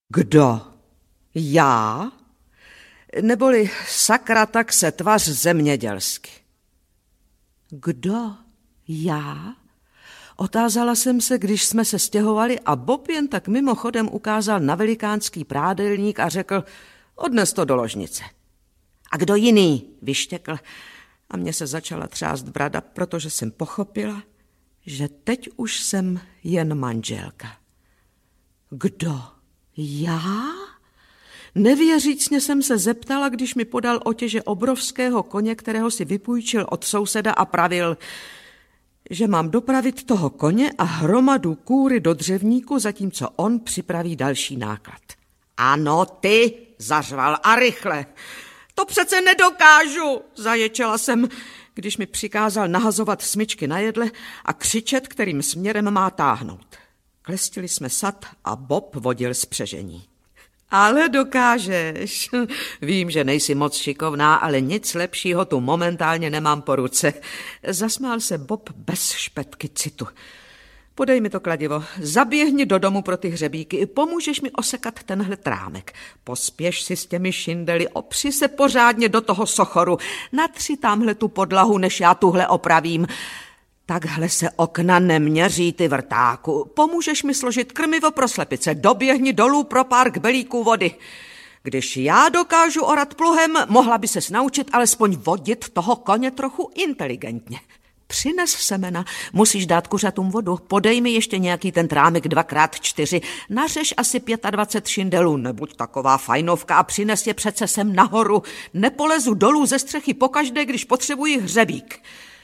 Kdo? Já? Neboli sakra, tak se tvař zemědělsky. Kdo? Já? Otázala jsem se, když jsme se stěhovali a Bob jen tak mimochodem ukázal na velikánský prádelník a řekl, odnes to do ložnice. A kdo jiný? Vyštěkl a mně se začala třást brada, protože jsem pochopila, že teď už jsem jen manželka. Kdo? Já? Nevěřícně jsem se zeptala, když mi podal otěže obrovského koně, kterého si vypůjčil od souseda a pravil, že mám dopravit toho koně a hromadu kůry do dřevníku, zatímco on připraví další náklad. Ano, ty, zařval a rychle. To přece nedokážu, zaječela jsem, když mi přikázal nahazovat smyčky na jedle a křičet, kterým směrem má táhnout. Klestili jsme sad a Bob vodil spřežení. Ale dokážeš. Vím, že nejsi moc šikovná, ale nic lepšího tu momentálně nemám po ruce. Zasmál se Bob bez špetky citu. Podej mi to kladivo, zaběhni do domu pro ty hřebíky, pomůžeš mi osekat tenhle trámek. Pospěš si s těmi šindely, opři se pořádně do toho sochoru, natři tamhle tu podlahu, než já tuhle opravím. Takhle se okna neměří, ty vrtáku. Pomůžeš mi složit krmivo pro slepice, doběhni dolů pro pár kbelíků vody. Když já dokážu orat pluhem, mohla by ses naučit alespoň vodit toho koně trochu inteligentně. Přines semena, musíš dát kuřatům vodu, podej mi ještě nějaký ten trámek 2x4, nařeš asi 25 šindelů, nebuď taková fajnovka a přines je přece sem nahoru. Nepolezu dolů ze střechy pokaždé, když potřebuji hřebík.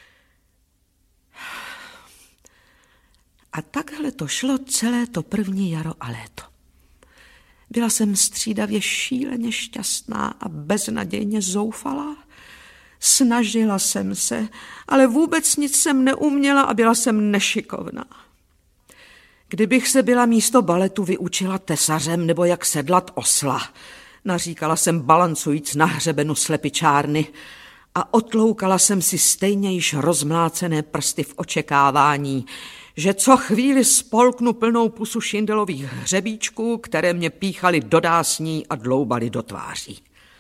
A takhle to šlo celé to první jaro a léto. Byla jsem střídavě šíleně šťastná a beznadějně zoufalá. Snažila jsem se, ale vůbec nic jsem neuměla a byla jsem nešikovná. Kdybych se byla místo baletu vyučila tesařem nebo jak sedlat osla, naříkala jsem balancujíc na hřebenu slepičárny a otloukala jsem si stejně již rozmlácené prsty v očekávání, že co chvíli spolknu plnou pusu šindelových hřebíčků, které mě píchaly do dásní a dloubaly do tváří.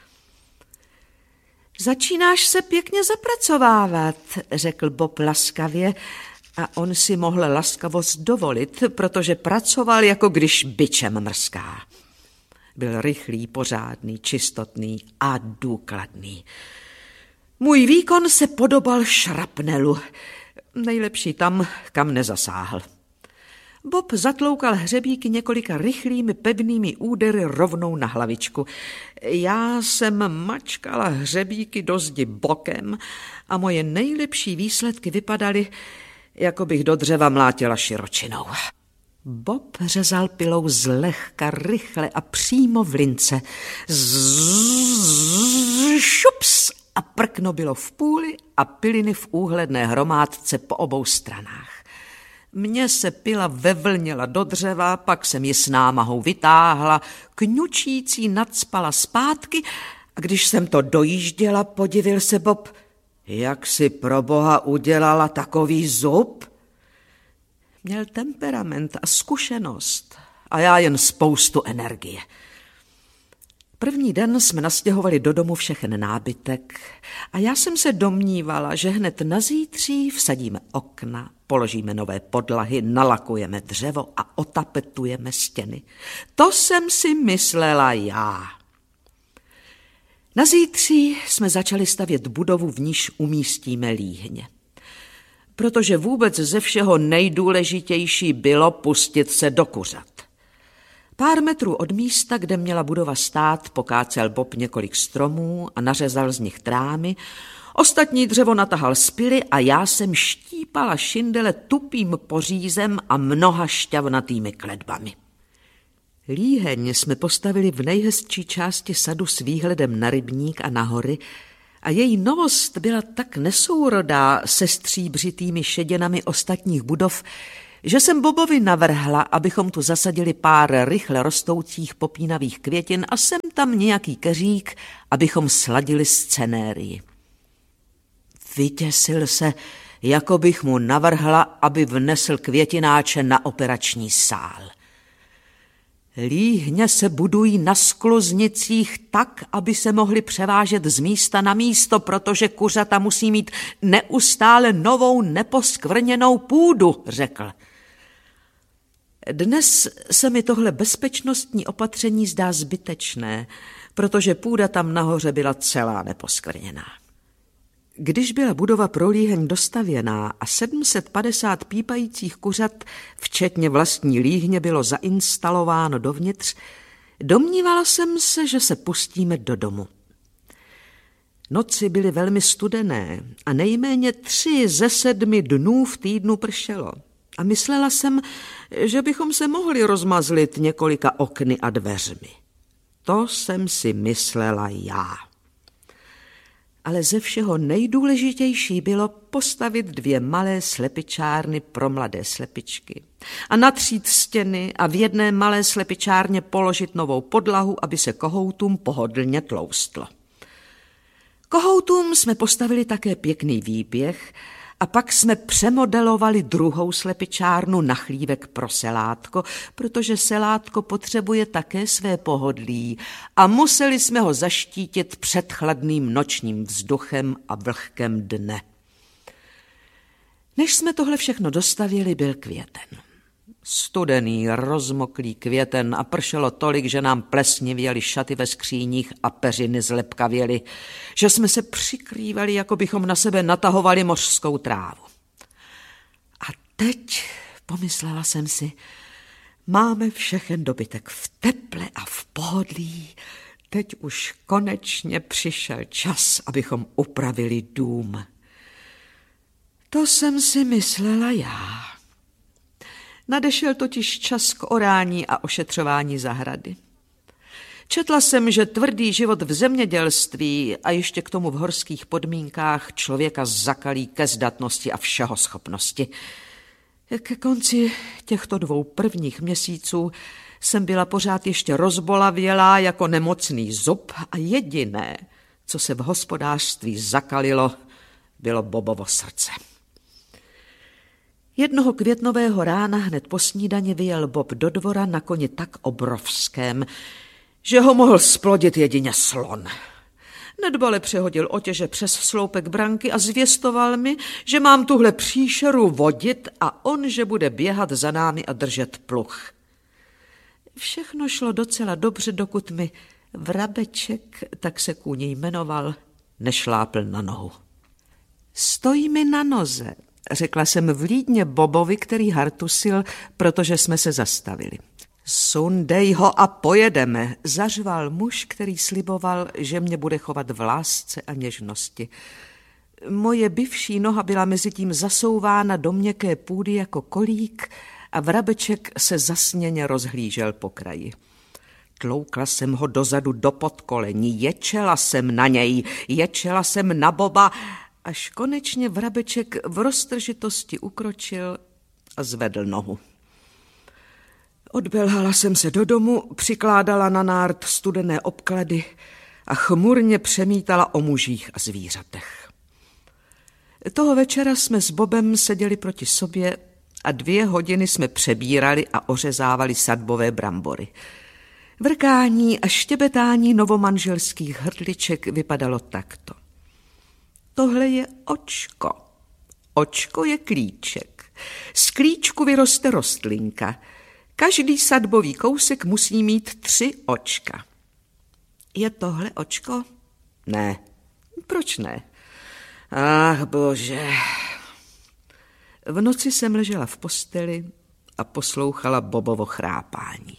Začínáš se pěkně zapracovávat, řekl Bob laskavě a on si mohl laskavost dovolit, protože pracoval, jako když bičem mrská. Byl rychlý, pořádný, čistotný a důkladný. Můj výkon se podobal šrapnelu, nejlepší tam, kam nezasáhl. Bob zatloukal hřebíky několika rychlými, pevnými údery rovnou na hlavičku. Já jsem mačkala hřebíky do zdi bokem a moje nejlepší výsledky vypadaly, jako bych do dřeva mlátila širočinou. Bob řezal pilou zlehka, rychle a přímo v lince. Šups! A prkno bylo v půli a piliny v úhledné hromádce po obou stranách. Mně se pila vevlněla do dřeva, pak jsem ji s námahou vytáhla, kňučící nacpala zpátky a když jsem to dojížděla, podivil se Bob, jak si pro boha udělala takový zub? Měl temperament a zkušenost a já jen spoustu energie. První den jsme nastěhovali do domu všechen nábytek a já jsem se domnívala, že hned na zítří vsadíme okna, položíme nové podlahy, nalakujeme dřevo a otapetujeme stěny. To jsem si myslela já. Na zítří jsme začali stavět budovu, v níž umístíme líhně. Protože vůbec ze všeho nejdůležitější bylo pustit se do kuřat. Pár metrů od místa, kde měla budova stát, pokácel Bob několik stromů a nařezal z nich trámy, ostatní dřevo natahal z pily a já jsem štípala šindele tupým pořízem a mnoha šťavnatými kletbami. Líheň jsme postavili v nejhezčí části sadu s výhledem na rybník a na hory a její novost byla tak nesourodá se stříbřitými šeděnami ostatních budov, že jsem Bobovi navrhla, abychom tu zasadili pár rychle rostoucích popínavých květin a sem tam nějaký keřík, abychom sladili scenérii. Vyděsil se, jako bych mu navrhla, aby vnesl květináče na operační sál. Líhně se budují na skluznicích tak, aby se mohly převážet z místa na místo, protože kuřata musí mít neustále novou neposkvrněnou půdu, řekl. Dnes se mi tohle bezpečnostní opatření zdá zbytečné, protože půda tam nahoře byla celá neposkvrněná. Když byla budova pro líheň dostavěná a 750 pípajících kuřat, včetně vlastní líhně, bylo zainstalováno dovnitř, domnívala jsem se, že se pustíme do domu. Noci byly velmi studené a nejméně 3 ze 7 dnů v týdnu pršelo. A myslela jsem, že bychom se mohli rozmazlit několika okny a dveřmi. To jsem si myslela já. Ale ze všeho nejdůležitější bylo postavit 2 malé slepičárny pro mladé slepičky a natřít stěny a v jedné malé slepičárně položit novou podlahu, aby se kohoutům pohodlně tloustlo. Kohoutům jsme postavili také pěkný výběh a pak jsme přemodelovali druhou slepičárnu na chlívek pro selátko, protože selátko potřebuje také své pohodlí a museli jsme ho zaštítit před chladným nočním vzduchem a vlhkem dne. Než jsme tohle všechno dostavili, byl květen. Studený, rozmoklý květen a pršelo tolik, že nám plesnivěly šaty ve skříních a peřiny zlepkavěly, že jsme se přikrývali, jako bychom na sebe natahovali mořskou trávu. A teď, pomyslela jsem si, máme všechen dobytek v teple a v pohodlí. Teď už konečně přišel čas, abychom upravili dům. To jsem si myslela já. Nadešel totiž čas k orání a ošetřování zahrady. Četla jsem, že tvrdý život v zemědělství a ještě k tomu v horských podmínkách člověka zakalí ke zdatnosti a všehoschopnosti. Ke konci těchto 2 prvních měsíců jsem byla pořád ještě rozbolavělá jako nemocný zub a jediné, co se v hospodářství zakalilo, bylo Bobovo srdce. Jednoho květnového rána hned po snídani vyjel Bob do dvora na koni tak obrovském, že ho mohl splodit jedině slon. Nedbale přehodil otěže přes sloupek branky a zvěstoval mi, že mám tuhle příšeru vodit a on, že bude běhat za námi a držet pluh. Všechno šlo docela dobře, dokud mi Vrabeček, tak se kůň jmenoval, nešlápl na nohu. Stoj mi na noze, řekla jsem vlídně Bobovi, který hartusil, protože jsme se zastavili. Sundej ho a pojedeme, zařval muž, který sliboval, že mě bude chovat v lásce a něžnosti. Moje bivší noha byla mezitím zasouvána do měkké půdy jako kolík a Vrabeček se zasněně rozhlížel po kraji. Tloukla jsem ho dozadu do podkolení, ječela jsem na něj, ječela jsem na Boba, až konečně Vrabeček v roztržitosti ukročil a zvedl nohu. Odbelhala jsem se do domu, přikládala na nárt studené obklady a chmurně přemítala o mužích a zvířatech. Toho večera jsme s Bobem seděli proti sobě a 2 hodiny jsme přebírali a ořezávali sadbové brambory. Vrkání a štěbetání novomanželských hrdliček vypadalo takto. Tohle je očko. Očko je klíček. Z klíčku vyroste rostlinka. Každý sadbový kousek musí mít 3 očka. Je tohle očko? Ne. Proč ne? Ach, bože. V noci jsem ležela v posteli a poslouchala Bobovo chrápání.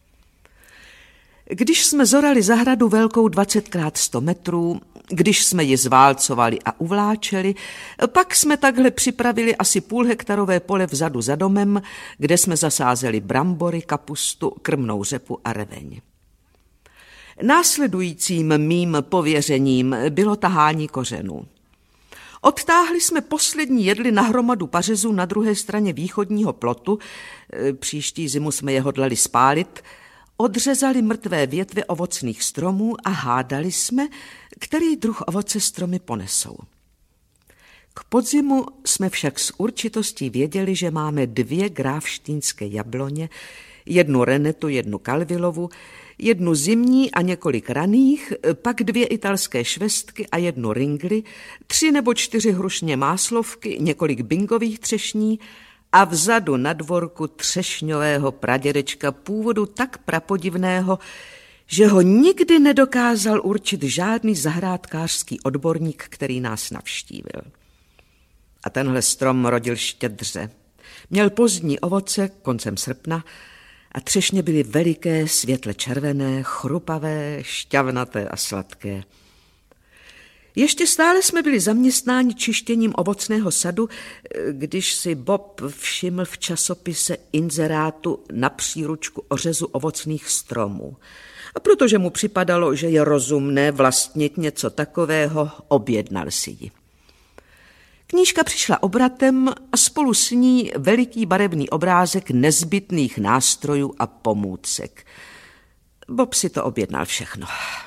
Když jsme zorali zahradu velkou 20x100 metrů, když jsme ji zválcovali a uvláčeli, pak jsme takhle připravili asi půlhektarové pole vzadu za domem, kde jsme zasázeli brambory, kapustu, krmnou řepu a reveň. Následujícím mým pověřením bylo tahání kořenů. Odtáhli jsme poslední jedli na hromadu pařezů na druhé straně východního plotu, příští zimu jsme je hodlali spálit, odřezali mrtvé větve ovocných stromů a hádali jsme, který druh ovoce stromy ponesou. K podzimu jsme však s určitostí věděli, že máme 2 gráfštýnské jabloně, jednu Renetu, jednu Kalvilovu, jednu zimní a několik raných, pak 2 italské švestky a jednu ringli, 3 nebo 4 hrušně máslovky, několik bingových třešní a vzadu na dvorku třešňového pradědečka původu tak prapodivného, že ho nikdy nedokázal určit žádný zahrádkářský odborník, který nás navštívil. A tenhle strom rodil štědře. Měl pozdní ovoce koncem srpna a třešně byly veliké, světle červené, chrupavé, šťavnaté a sladké. Ještě stále jsme byli zaměstnáni čištěním ovocného sadu, když si Bob všiml v časopise inzerátu na příručku o řezu ovocných stromů. A protože mu připadalo, že je rozumné vlastnit něco takového, objednal si ji. Knížka přišla obratem a spolu s ní veliký barevný obrázek nezbytných nástrojů a pomůcek. Bob si to objednal všechno.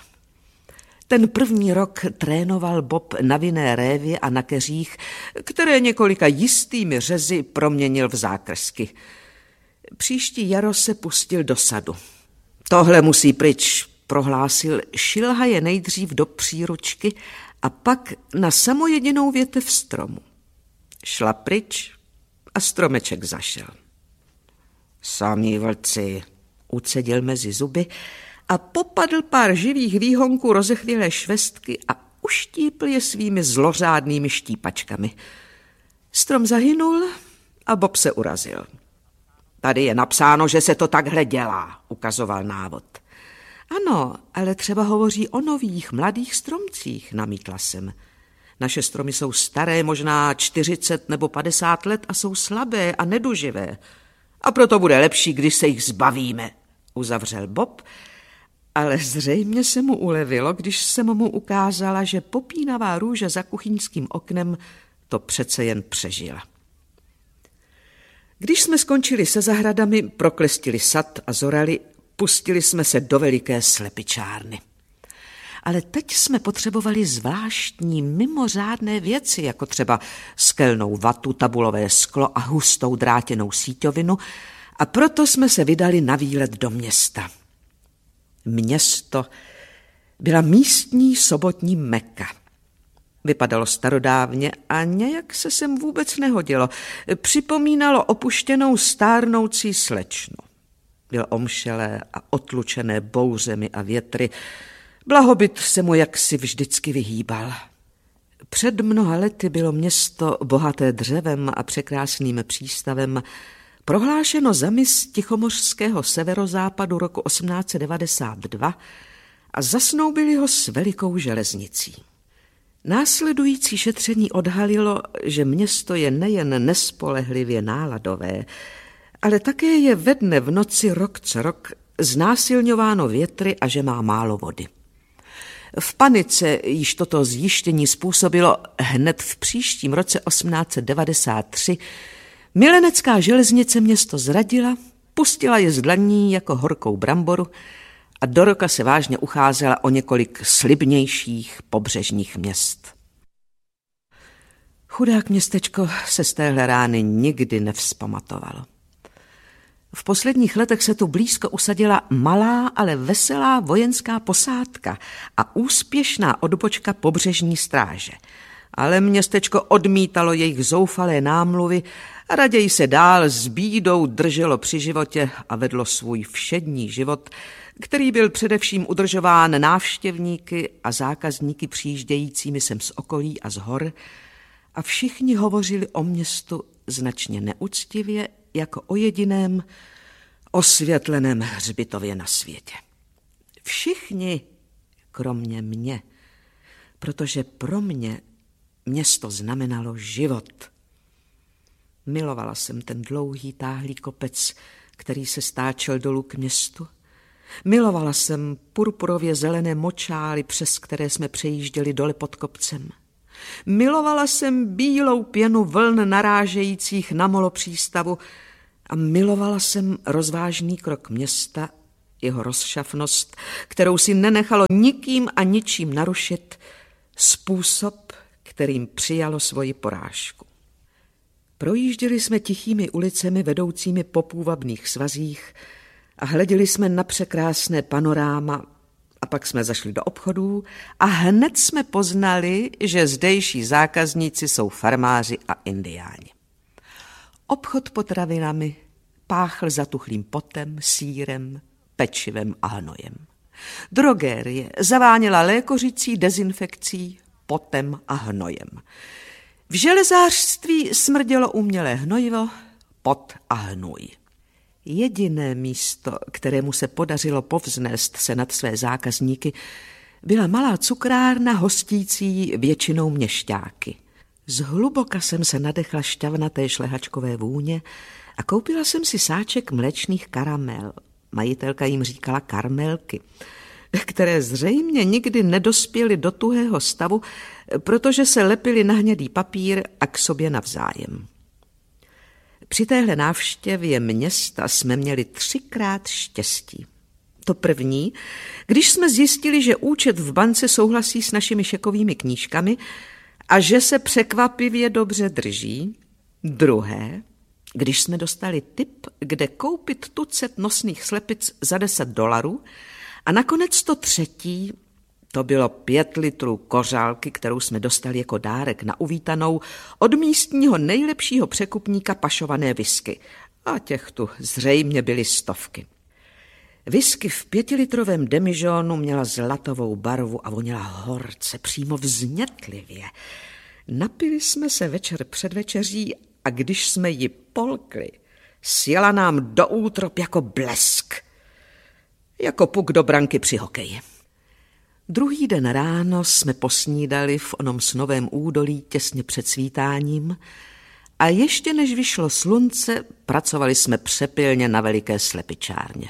Ten první rok trénoval Bob na vinné révě a na keřích, které několika jistými řezy proměnil v zákrsky. Příští jaro se pustil do sadu. Tohle musí pryč, prohlásil, šilhaje nejdřív do příručky a pak na samojedinou větev stromu. Šla pryč a stromeček zašel. Samí vlci, ucedil mezi zuby a popadl pár živých výhonků rozechvělé švestky a uštípl je svými zlořádnými štípačkami. Strom zahynul a Bob se urazil. Tady je napsáno, že se to takhle dělá, ukazoval návod. Ano, ale třeba hovoří o nových, mladých stromcích, namítla jsem. Naše stromy jsou staré, možná 40 nebo 50 let a jsou slabé a neduživé. A proto bude lepší, když se jich zbavíme, uzavřel Bob, ale zřejmě se mu ulevilo, když jsem mu ukázala, že popínavá růže za kuchyňským oknem to přece jen přežila. Když jsme skončili se zahradami, proklestili sad a zorali, pustili jsme se do veliké slepičárny. Ale teď jsme potřebovali zvláštní, mimořádné věci, jako třeba skelnou vatu, tabulové sklo a hustou drátěnou síťovinu, a proto jsme se vydali na výlet do města. Město byla místní sobotní Meka. Vypadalo starodávně a nějak se sem vůbec nehodilo. Připomínalo opuštěnou stárnoucí slečnu. Bylo omšelé a otlučené bouřemi a větry. Blahobyt se mu jaksi vždycky vyhýbal. Před mnoha lety bylo město bohaté dřevem a překrásným přístavem prohlášeno za mis tichomořského severozápadu roku 1892 a zasnoubili ho s velikou železnicí. Následující šetření odhalilo, že město je nejen nespolehlivě náladové, ale také je ve dne v noci rok co rok znásilňováno větry a že má málo vody. V panice již toto zjištění způsobilo hned v příštím roce 1893 milenecká železnice město zradila, pustila je z dlaní jako horkou bramboru a do roka se vážně ucházela o několik slibnějších pobřežních měst. Chudák městečko se z téhle rány nikdy nevzpamatovalo. V posledních letech se tu blízko usadila malá, ale veselá vojenská posádka a úspěšná odbočka pobřežní stráže. Ale městečko odmítalo jejich zoufalé námluvy a raději se dál s bídou drželo při životě a vedlo svůj všední život, který byl především udržován návštěvníky a zákazníky přijíždějícími sem z okolí a z hor, a všichni hovořili o městu značně neúctivě, jako o jediném osvětleném hřbitově na světě. Všichni, kromě mě, protože pro mě město znamenalo život. Milovala jsem ten dlouhý táhlý kopec, který se stáčel dolů k městu. Milovala jsem purpurově zelené močály, přes které jsme přejížděli dole pod kopcem. Milovala jsem bílou pěnu vln narážejících na molo přístavu a milovala jsem rozvážný krok města, jeho rozšafnost, kterou si nenechalo nikým a ničím narušit, způsob, kterým přijalo svoji porážku. Projížděli jsme tichými ulicemi vedoucími po půvabných svazích a hleděli jsme na překrásné panoráma a pak jsme zašli do obchodů a hned jsme poznali, že zdejší zákazníci jsou farmáři a indiáni. Obchod potravinami páchl zatuchlým potem, sýrem, pečivem a hnojem. Drogérie zaváněla lékořicí, dezinfekcí, potem a hnojem. V železářství smrdělo umělé hnojivo, pot a hnůj. Jediné místo, kterému se podařilo povznést se nad své zákazníky, byla malá cukrárna hostící většinou měšťáky. Zhluboka jsem se nadechla šťavnaté šlehačkové vůně a koupila jsem si sáček mléčných karamel. Majitelka jim říkala karmelky, které zřejmě nikdy nedospěly do tuhého stavu, protože se lepily na hnědý papír a k sobě navzájem. Při téhle návštěvě města jsme měli 3krát štěstí. To první, když jsme zjistili, že účet v bance souhlasí s našimi šekovými knížkami a že se překvapivě dobře drží. Druhé, když jsme dostali tip, kde koupit tucet nosných slepic za $10. A nakonec to třetí, to bylo 5 litrů kořálky, kterou jsme dostali jako dárek na uvítanou od místního nejlepšího překupníka pašované whisky. A těch tu zřejmě byly stovky. Whisky v 5litrovém demižonu měla zlatovou barvu a voněla horce, přímo vznětlivě. Napili jsme se večer před večeří a když jsme ji polkli, sjela nám do útrop jako blesk. Jako puk do branky při hokeji. Druhý den ráno jsme posnídali v onom snovém údolí těsně před svítáním a ještě než vyšlo slunce, pracovali jsme přepilně na veliké slepičárně.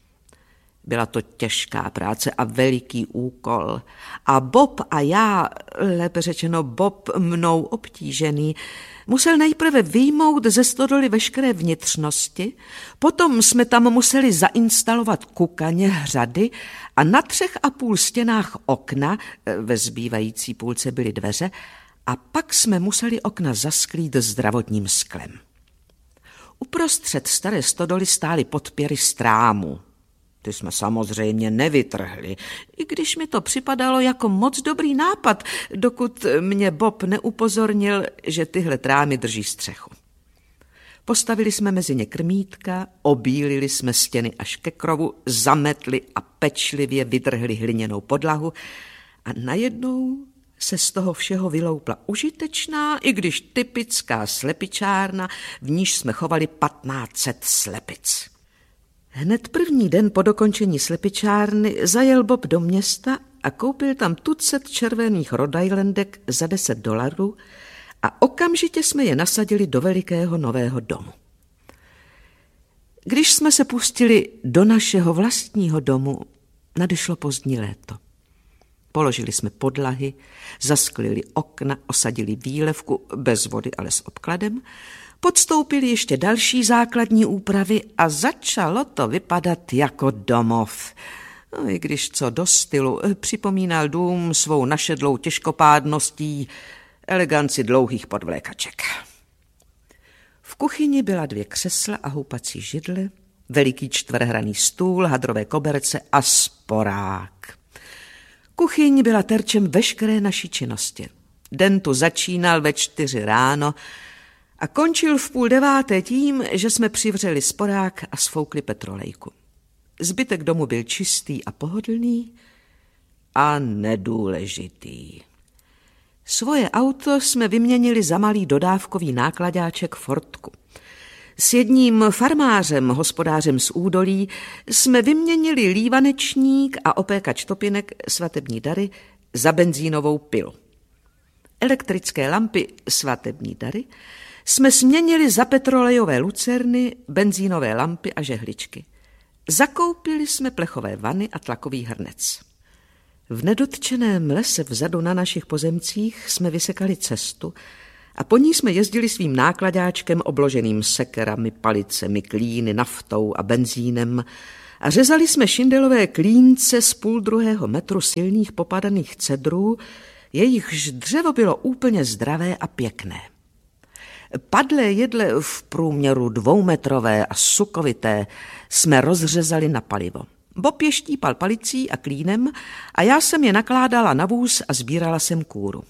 Byla to těžká práce a veliký úkol. A Bob a já, lépe řečeno Bob mnou obtížený, musel nejprve vyjmout ze stodoly veškeré vnitřnosti, potom jsme tam museli zainstalovat kukaně, hřady a na 3,5 stěnách okna, ve zbývající půlce byly dveře, a pak jsme museli okna zasklít zdravotním sklem. Uprostřed staré stodoly stály podpěry strámu. Ty jsme samozřejmě nevytrhli, i když mi to připadalo jako moc dobrý nápad, dokud mě Bob neupozornil, že tyhle trámy drží střechu. Postavili jsme mezi ně krmítka, obílili jsme stěny až ke krovu, zametli a pečlivě vytrhli hliněnou podlahu a najednou se z toho všeho vyloupla užitečná, i když typická slepičárna, v níž jsme chovali 1500 slepic. Hned první den po dokončení slepičárny zajel Bob do města a koupil tam tucet červených Rhode Islandek za $10 a okamžitě jsme je nasadili do velikého nového domu. Když jsme se pustili do našeho vlastního domu, nadešlo pozdní léto. Položili jsme podlahy, zasklili okna, osadili výlevku, bez vody, ale s obkladem, podstoupili ještě další základní úpravy a začalo to vypadat jako domov. No, i když co do stylu, připomínal dům svou našedlou těžkopádností, eleganci dlouhých podvlékaček. V kuchyni byla 2 křesla a houpací židle, veliký čtverhranný stůl, hadrové koberce a sporák. Kuchyň byla terčem veškeré naší činnosti. Den tu začínal ve 4 ráno a končil v 8:30 tím, že jsme přivřeli sporák a sfoukli petrolejku. Zbytek domu byl čistý a pohodlný a nedůležitý. Svoje auto jsme vyměnili za malý dodávkový nákladáček Fordku. S jedním farmářem, hospodářem z údolí, jsme vyměnili lívanečník a opékač topinek, svatební dary, za benzínovou pilu. Elektrické lampy, svatební dary, jsme směnili za petrolejové lucerny, benzínové lampy a žehličky. Zakoupili jsme plechové vany a tlakový hrnec. V nedotčeném lese vzadu na našich pozemcích jsme vysekali cestu a po ní jsme jezdili svým nákladáčkem obloženým sekerami, palicemi, klíny, naftou a benzínem a řezali jsme šindelové klínce z 1,5 metru silných popadaných cedrů, jejichž dřevo bylo úplně zdravé a pěkné. Padlé jedle v průměru 2metrové a sukovité jsme rozřezali na palivo. Bob je štípal palicí a klínem a já jsem je nakládala na vůz a sbírala jsem kůru.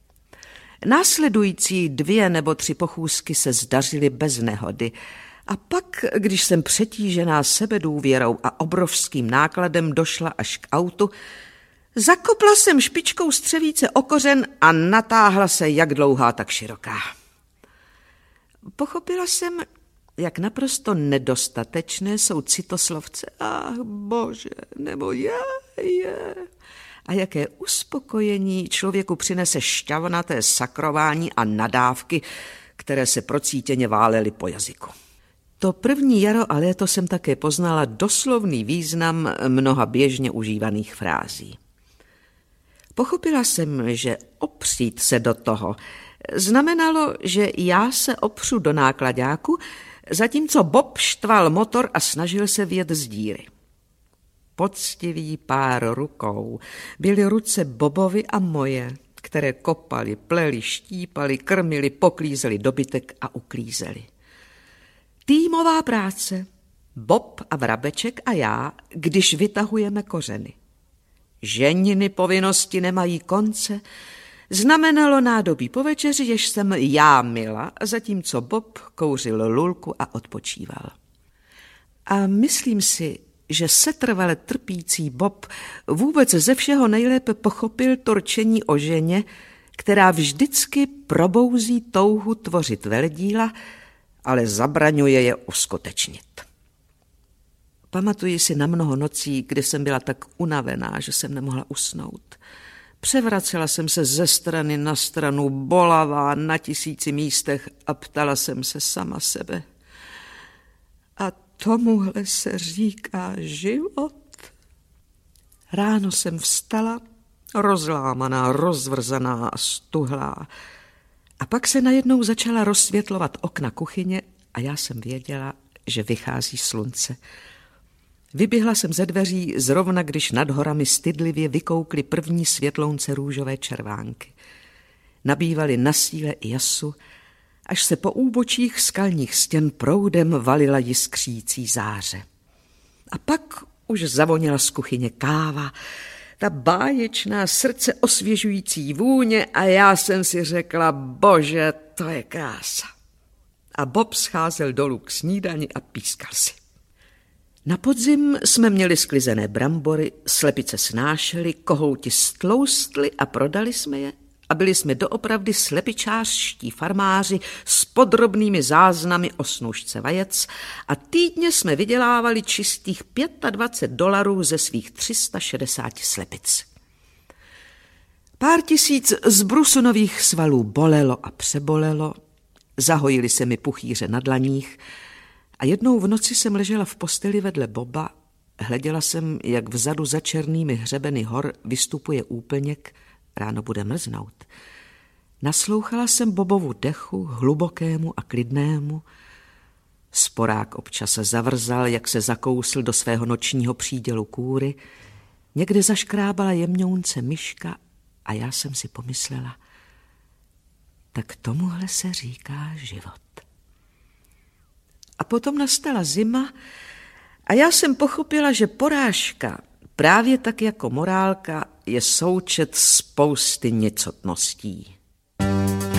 Následující 2 nebo 3 pochůzky se zdařily bez nehody a pak, když jsem přetížená sebedůvěrou a obrovským nákladem došla až k autu, zakopla jsem špičkou střevíce o kořen a natáhla se jak dlouhá, tak široká. Pochopila jsem, jak naprosto nedostatečné jsou citoslovce. Ach, bože, nebo je. A jaké uspokojení člověku přinese šťavnaté sakrování a nadávky, které se procítěně válely po jazyku. To první jaro a léto jsem také poznala doslovný význam mnoha běžně užívaných frází. Pochopila jsem, že opřít se do toho znamenalo, že já se opřu do náklaďáku, zatímco Bob štval motor a snažil se vyjet z díry. Poctivý pár rukou byly ruce Bobovi a moje, které kopali, pleli, štípali, krmili, poklízeli dobytek a uklízeli. Týmová práce, Bob a Vrabeček a já, když vytahujeme kořeny. Ženiny povinnosti nemají konce, znamenalo nádobí po večeři, jež jsem já mila, zatímco Bob kouřil lulku a odpočíval. A myslím si, že setrvale trpící Bob vůbec ze všeho nejlépe pochopil to rčení o ženě, která vždycky probouzí touhu tvořit veledíla, ale zabraňuje je uskutečnit. Pamatuji si na mnoho nocí, kdy jsem byla tak unavená, že jsem nemohla usnout. Převracela jsem se ze strany na stranu, bolavá na 1000 místech a ptala jsem se sama sebe. A tomuhle se říká život? Ráno jsem vstala, rozlámaná, rozvrzaná a stuhlá. A pak se najednou začala rozsvětlovat okna kuchyně a já jsem věděla, že vychází slunce. Vyběhla jsem ze dveří zrovna, když nad horami stydlivě vykoukly první světlounce růžové červánky. Nabývaly na síle i jasu, až se po úbočích skalních stěn proudem valila jiskřící záře. A pak už zavonila z kuchyně káva, ta báječná srdce osvěžující vůně a já jsem si řekla, bože, to je krása. A Bob scházel dolů k snídani a pískal si. Na podzim jsme měli sklizené brambory, slepice snášely, kohouti stloustly a prodali jsme je a byli jsme doopravdy slepičářští farmáři s podrobnými záznamy o snůšce vajec a týdně jsme vydělávali čistých $25 ze svých 360 slepic. Pár tisíc z brusunových svalů bolelo a přebolelo, zahojily se mi puchýře na dlaních a jednou v noci jsem ležela v posteli vedle Boba, hleděla jsem, jak vzadu za černými hřebeny hor vystupuje úplněk, ráno bude mrznout. Naslouchala jsem Bobovu dechu, hlubokému a klidnému. Sporák občas zavrzal, jak se zakousl do svého nočního přídělu kůry. Někde zaškrábala jemňounce myška a já jsem si pomyslela, tak tomuhle se říká život. A potom nastala zima a já jsem pochopila, že porážka, právě tak jako morálka, je součet spousty nicotností.